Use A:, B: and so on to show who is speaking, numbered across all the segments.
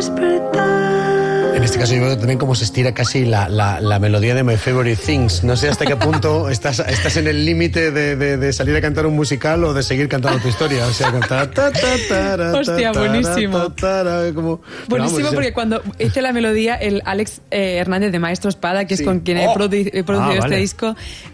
A: En este caso yo veo también cómo se estira casi la melodía de My Favorite Things. No sé hasta qué punto estás en el límite de salir a cantar un musical o de seguir cantando tu historia. O sea, cantar...
B: Hostia, buenísimo. Buenísimo
A: vamos,
B: porque cuando hice la melodía, el Alex Hernández de Maestro Espada, que es con quien he producido este disco,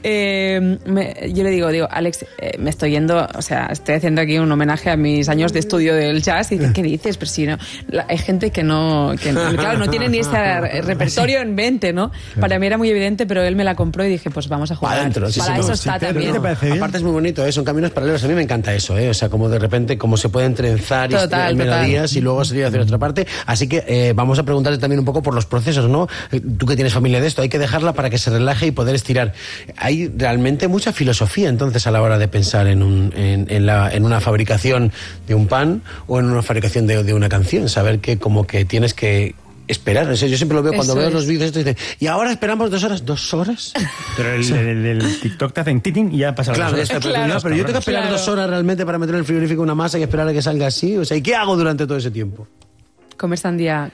B: yo le digo, Alex, me estoy yendo, o sea, estoy haciendo aquí un homenaje a mis años de estudio del jazz. Y dice, ¿qué dices? Pero si no, hay gente que no, claro, no tiene ni ese repertorio en mente, ¿no? Claro. Para mí era muy evidente, pero él me la compró y dije, pues vamos a jugar.
A: Adentro,
B: para eso está también.
A: ¿Te parece bien? Aparte es muy bonito, son caminos paralelos. A mí me encanta eso, o sea, como de repente cómo se pueden trenzar melodías y luego salir hacia otra parte. Así que vamos a preguntarte también un poco por los procesos, ¿no? Tú que tienes familia de esto, hay que dejarla para que se relaje y poder estirar. Hay realmente mucha filosofía entonces a la hora de pensar en una fabricación de un pan o en una fabricación de una canción, saber que como que tienes que esperar. O sea, yo siempre lo veo cuando veo los vídeos estos, dicen, y ahora esperamos 2 horas. ¿2 horas?
C: Pero el TikTok te hacen titín y ya pasa las 2 horas.
A: Claro, pero yo tengo que esperar 2 horas realmente para meter en el frigorífico una masa y esperar a que salga así. O sea, ¿y qué hago durante todo ese tiempo?
B: Comer sandía.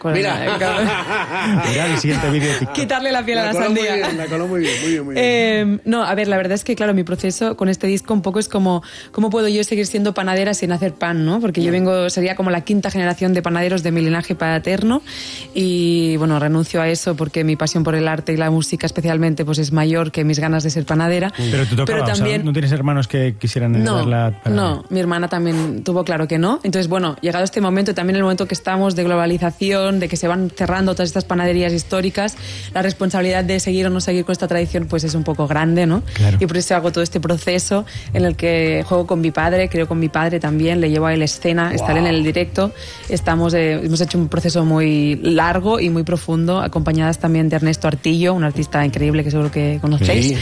C: Mira el siguiente vídeo de TikTok.
B: Quitarle la piel a la sandía.
A: La coló muy bien.
B: No, a ver, la verdad es que, claro, mi proceso con este disco un poco es como, ¿cómo puedo yo seguir siendo panadera sin hacer pan, no? Porque yo sería como la 5ª generación de panaderos de mi linaje paterno y, bueno, renuncio a eso porque mi pasión por el arte y la música especialmente pues es mayor que mis ganas de ser panadera.
C: Pero te tocaba, también... o sea, ¿no tienes hermanos que quisieran heredar la panadería?
B: No, mi hermana también tuvo claro que no. Entonces, bueno, llegado este momento, también el momento que estamos de globalización, de que se van cerrando todas estas panaderías históricas, la responsabilidad de seguir o no seguir con esta tradición pues es un poco grande, ¿no?
C: Claro.
B: Y por eso hago todo este proceso en el que juego con mi padre, creo con mi padre también, le llevo a él escena, estar en el directo. Hemos hecho un proceso muy largo y muy profundo, acompañadas también de Ernesto Artillo, un artista increíble que seguro que conocéis,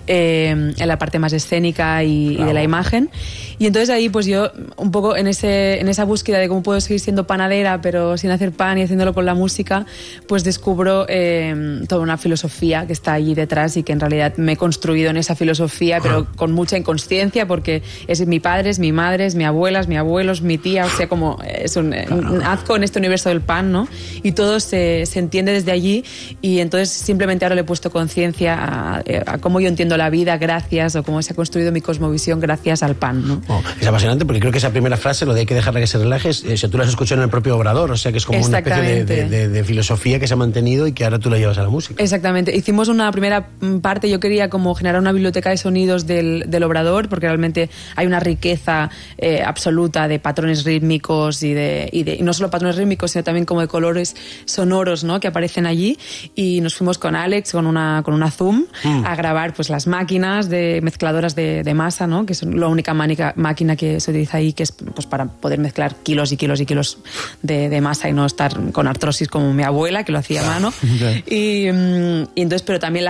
B: en la parte más escénica y de la imagen. Y entonces ahí pues yo un poco en esa búsqueda de cómo puedo seguir siendo panadera pero sin hacer pan y haciéndolo con la música, pues descubro toda una filosofía que está allí detrás y que en realidad me he construido en esa filosofía, pero con mucha inconsciencia, porque es mi padre, es mi madre, es mi abuela, es mi abuelo, es mi tía, o sea, como nazco en este universo del pan, ¿no? Y todo se entiende desde allí y entonces simplemente ahora le he puesto conciencia a cómo yo entiendo la vida gracias, o cómo se ha construido mi cosmovisión gracias al pan, ¿no?
A: Es apasionante porque creo que esa primera frase, lo de hay que dejarla que se relaje, tú la has escuchado en el propio Obrador, o sea que es como una especie de filosofía que se ha mantenido y que ahora tú la llevas a la música.
B: Exactamente. Hicimos una primera parte, yo quería como generar una biblioteca de sonidos del Obrador, porque realmente hay una riqueza absoluta de patrones rítmicos y no solo patrones rítmicos, sino también como de colores sonoros, ¿no? Que aparecen allí, y nos fuimos con Alex con una Zoom a grabar pues las máquinas de mezcladoras de masa, ¿no? Que es la única máquina que se utiliza ahí, que es pues para poder mezclar kilos y kilos y kilos de masa y no estar con artrosis como mi abuela, que lo hacía a mano. Y entonces, pero también